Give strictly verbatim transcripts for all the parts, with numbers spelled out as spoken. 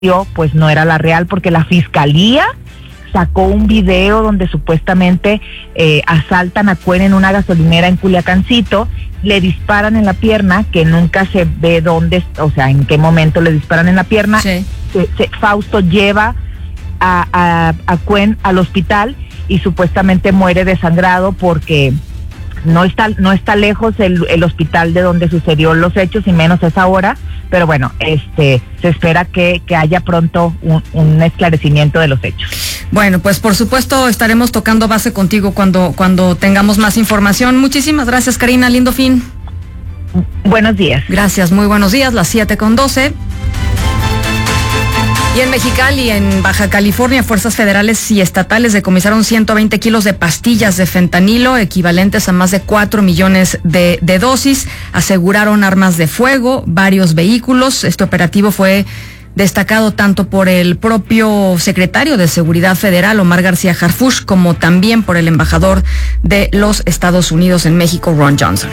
pues no era la real, porque la fiscalía sacó un video donde supuestamente eh, asaltan a Cuen en una gasolinera en Culiacancito, le disparan en la pierna, que nunca se ve dónde, o sea, en qué momento le disparan en la pierna. Sí. Se, se, Fausto lleva a, a, a Cuen al hospital y supuestamente muere desangrado porque no está, no está lejos el, el hospital de donde sucedió los hechos, y menos a esa hora. Pero bueno, este, se espera que, que haya pronto un, un esclarecimiento de los hechos. Bueno, pues por supuesto estaremos tocando base contigo cuando, cuando tengamos más información. Muchísimas gracias, Karina, lindo fin. Buenos días. Gracias, muy buenos días, las siete con doce. Y en Mexicali, en Baja California, fuerzas federales y estatales decomisaron ciento veinte kilos de pastillas de fentanilo, equivalentes a más de cuatro millones de, de dosis. Aseguraron armas de fuego, varios vehículos. Este operativo fue destacado tanto por el propio secretario de Seguridad Federal, Omar García Harfuch, como también por el embajador de los Estados Unidos en México, Ron Johnson.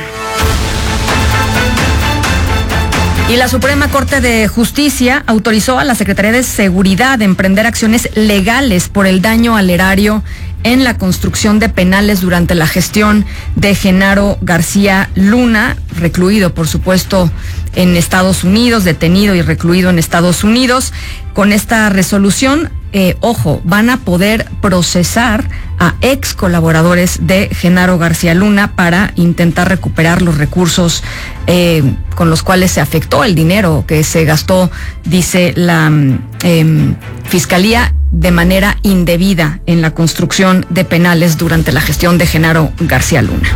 Y la Suprema Corte de Justicia autorizó a la Secretaría de Seguridad a emprender acciones legales por el daño al erario en la construcción de penales durante la gestión de Genaro García Luna, recluido, por supuesto, en Estados Unidos, detenido y recluido en Estados Unidos. Con esta resolución, eh, ojo, van a poder procesar a ex colaboradores de Genaro García Luna para intentar recuperar los recursos eh, con los cuales se afectó el dinero que se gastó, dice la eh, Fiscalía, de manera indebida en la construcción de penales durante la gestión de Genaro García Luna.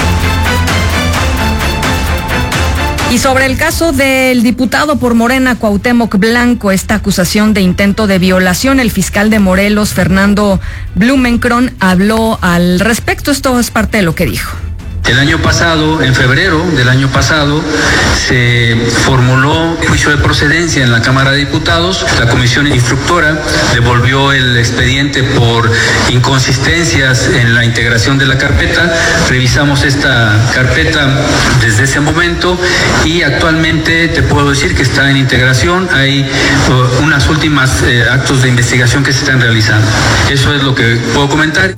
Y sobre el caso del diputado por Morena, Cuauhtémoc Blanco, esta acusación de intento de violación, el fiscal de Morelos, Fernando Blumenkron, habló al respecto. Esto es parte de lo que dijo. El año pasado, en febrero del año pasado, se formuló juicio de procedencia en la Cámara de Diputados. La comisión instructora devolvió el expediente por inconsistencias en la integración de la carpeta. Revisamos esta carpeta desde ese momento y actualmente te puedo decir que está en integración. Hay uh, unas últimas eh, actos de investigación que se están realizando. Eso es lo que puedo comentar.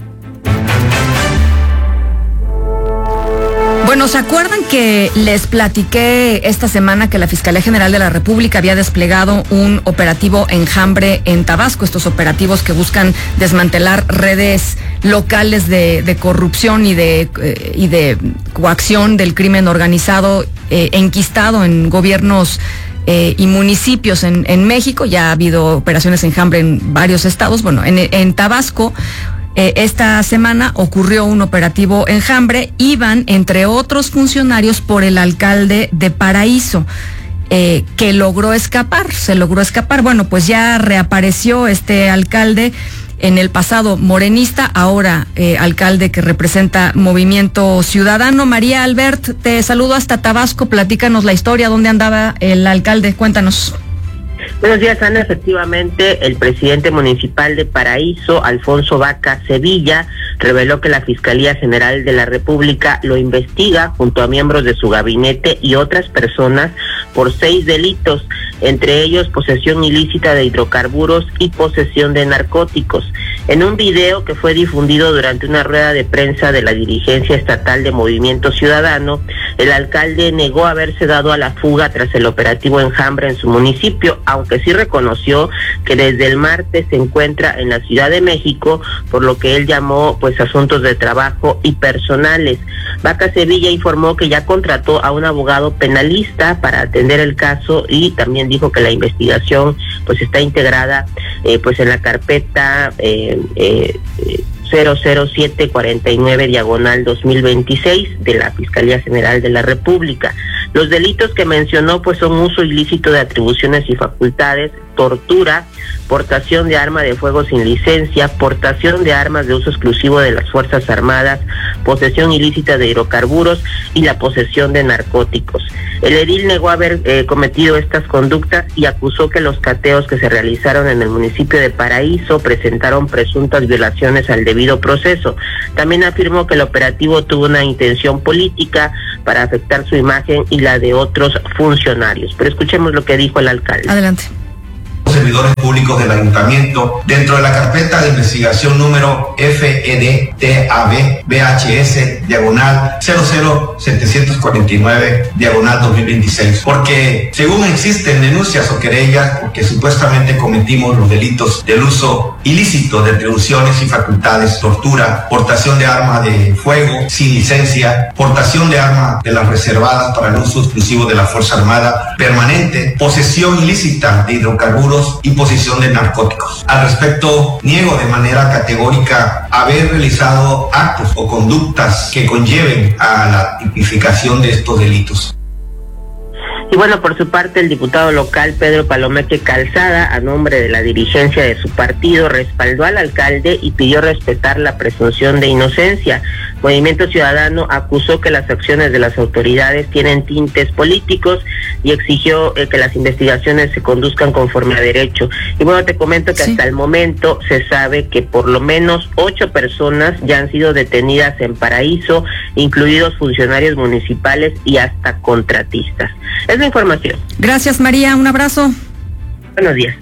Bueno, ¿se acuerdan que les platiqué esta semana que la Fiscalía General de la República había desplegado un operativo Enjambre en Tabasco? Estos operativos que buscan desmantelar redes locales de, de corrupción y de, eh, y de coacción del crimen organizado eh, enquistado en gobiernos Eh, y municipios en, en México. Ya ha habido operaciones Enjambre en varios estados. Bueno, en, en Tabasco, eh, esta semana ocurrió un operativo Enjambre. Iban, entre otros funcionarios, por el alcalde de Paraíso, eh, que logró escapar, se logró escapar. Bueno, pues ya reapareció este alcalde, en el pasado morenista, ahora eh, alcalde que representa Movimiento Ciudadano. María Albert, te saludo hasta Tabasco, platícanos la historia, ¿dónde andaba el alcalde? Cuéntanos. Buenos días, Ana. Efectivamente, el presidente municipal de Paraíso, Alfonso Vaca Sevilla, reveló que la Fiscalía General de la República lo investiga junto a miembros de su gabinete y otras personas por seis delitos, entre ellos posesión ilícita de hidrocarburos y posesión de narcóticos. En un video que fue difundido durante una rueda de prensa de la dirigencia estatal de Movimiento Ciudadano, el alcalde negó haberse dado a la fuga tras el operativo Enjambre en su municipio, aunque sí reconoció que desde el martes se encuentra en la Ciudad de México, por lo que él llamó pues asuntos de trabajo y personales. Vaca Sevilla informó que ya contrató a un abogado penalista para atender el caso y también dijo que la investigación pues está integrada eh, pues en la carpeta eh, eh, cero cero siete cuarenta y nueve diagonal dos mil veintiséis de la Fiscalía General de la República. Los delitos que mencionó pues son uso ilícito de atribuciones y facultades, tortura, portación de arma de fuego sin licencia, portación de armas de uso exclusivo de las Fuerzas Armadas, posesión ilícita de hidrocarburos y la posesión de narcóticos. El edil negó haber eh, cometido estas conductas y acusó que los cateos que se realizaron en el municipio de Paraíso presentaron presuntas violaciones al debido proceso. También afirmó que el operativo tuvo una intención política para afectar su imagen y la de otros funcionarios. Pero escuchemos lo que dijo el alcalde. Adelante. servidores públicos del ayuntamiento dentro de la carpeta de investigación número F E D T A B B H S diagonal cero cero setecientos cuarenta y nueve diagonal dos mil veintiséis, porque según existen denuncias o querellas porque supuestamente cometimos los delitos del uso ilícito de atribuciones y facultades, tortura, portación de arma de fuego sin licencia, portación de arma de las reservadas para el uso exclusivo de la Fuerza Armada permanente, posesión ilícita de hidrocarburos y posesión de narcóticos. Al respecto, niego de manera categórica haber realizado actos o conductas que conlleven a la tipificación de estos delitos. Y bueno, por su parte, el diputado local Pedro Palomeque Calzada, a nombre de la dirigencia de su partido, respaldó al alcalde y pidió respetar la presunción de inocencia. Movimiento Ciudadano acusó que las acciones de las autoridades tienen tintes políticos y exigió eh, que las investigaciones se conduzcan conforme a derecho. Y bueno, te comento que sí, hasta el momento se sabe que por lo menos ocho personas ya han sido detenidas en Paraíso, incluidos funcionarios municipales y hasta contratistas. Es la información. Gracias, María. Un abrazo. Buenos días.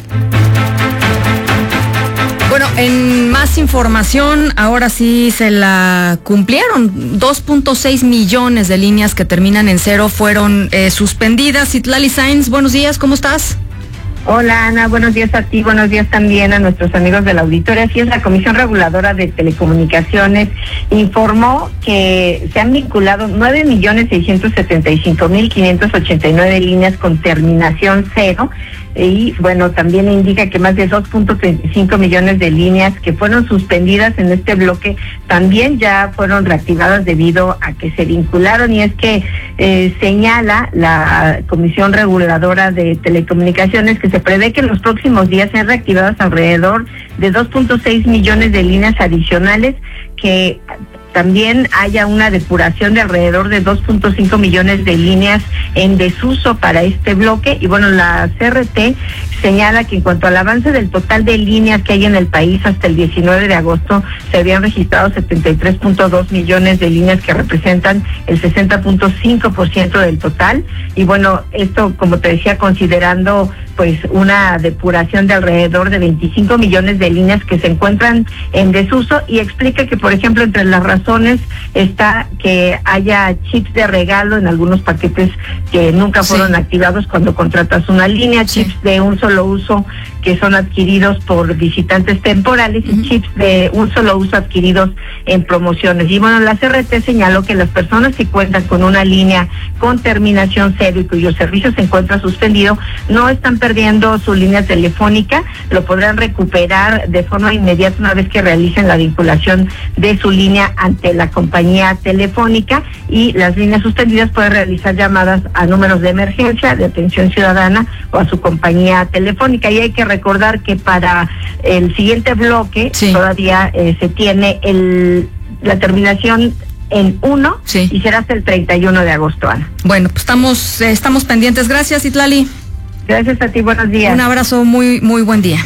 Bueno, en más información, ahora sí se la cumplieron. dos punto seis millones de líneas que terminan en cero fueron eh, suspendidas. Citlali Sáenz, buenos días, ¿cómo estás? Hola, Ana, buenos días a ti, buenos días también a nuestros amigos de la auditoría. Así es, la Comisión Reguladora de Telecomunicaciones informó que se han vinculado nueve millones seiscientos setenta y cinco mil quinientos ochenta y nueve líneas con terminación cero. Y bueno, también indica que más de dos punto treinta y cinco millones de líneas que fueron suspendidas en este bloque también ya fueron reactivadas debido a que se vincularon. Y es que eh, señala la Comisión Reguladora de Telecomunicaciones que se prevé que en los próximos días sean reactivadas alrededor de dos punto seis millones de líneas adicionales, que también haya una depuración de alrededor de dos punto cinco millones de líneas en desuso para este bloque. Y bueno, la C R T señala que en cuanto al avance del total de líneas que hay en el país hasta el diecinueve de agosto, se habían registrado setenta y tres punto dos millones de líneas que representan el sesenta punto cinco por ciento del total. Y bueno, esto, como te decía, considerando pues una depuración de alrededor de veinticinco millones de líneas que se encuentran en desuso, y explica que, por ejemplo, entre las razones está que haya chips de regalo en algunos paquetes que nunca fueron sí. activados cuando contratas una línea, sí. chips de un solo uso que son adquiridos por visitantes temporales uh-huh. y chips de un solo uso adquiridos en promociones. Y bueno, la C R T señaló que las personas que cuentan con una línea con terminación cero y cuyo servicio se encuentra suspendido no están perdiendo su línea telefónica, lo podrán recuperar de forma inmediata una vez que realicen la vinculación de su línea ante la compañía telefónica, y las líneas suspendidas pueden realizar llamadas a números de emergencia, de atención ciudadana o a su compañía telefónica. Y hay que recordar que para el siguiente bloque sí. todavía eh, se tiene el la terminación en uno sí. y será hasta el treinta y uno de agosto, Ana. Bueno, pues estamos eh, estamos pendientes. Gracias, Citlali. Gracias a ti, buenos días. Un abrazo, muy muy buen día.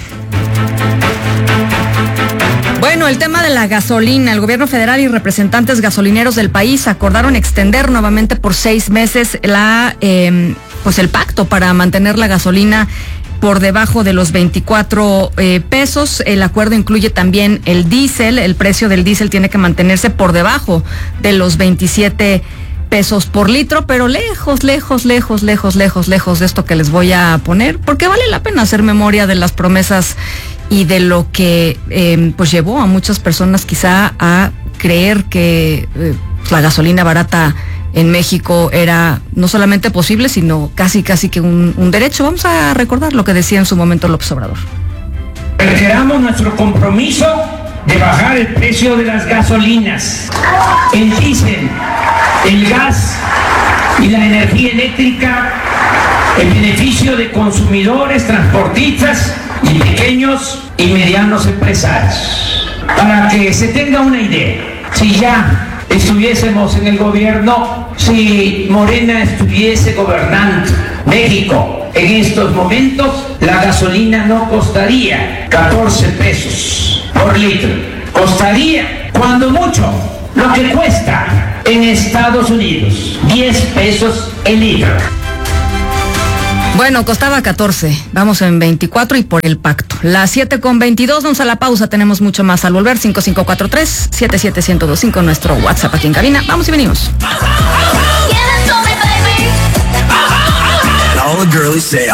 Bueno, el tema de la gasolina, el gobierno federal y representantes gasolineros del país acordaron extender nuevamente por seis meses la eh, pues el pacto para mantener la gasolina por debajo de los veinticuatro eh, pesos. El acuerdo incluye también el diésel. El precio del diésel tiene que mantenerse por debajo de los veintisiete pesos por litro, pero lejos, lejos, lejos, lejos, lejos, lejos de esto que les voy a poner, porque vale la pena hacer memoria de las promesas y de lo que eh, pues llevó a muchas personas quizá a creer que eh, la gasolina barata en México era no solamente posible, sino casi, casi que un, un derecho. Vamos a recordar lo que decía en su momento López Obrador. Reiteramos nuestro compromiso de bajar el precio de las gasolinas, el diésel, el gas y la energía eléctrica, en beneficio de consumidores, transportistas y pequeños y medianos empresarios. Para que se tenga una idea, si ya estuviésemos en el gobierno, si Morena estuviese gobernando México en estos momentos, la gasolina no costaría catorce pesos por litro, costaría cuando mucho lo que cuesta en Estados Unidos, diez pesos el litro. Bueno, costaba catorce, vamos en veinticuatro y por el pacto. Las siete con veintidós, vamos a la pausa, tenemos mucho más al volver. Cinco cinco cuatro tres, siete siete uno cero dos cinco, nuestro WhatsApp aquí en cabina. Vamos y venimos.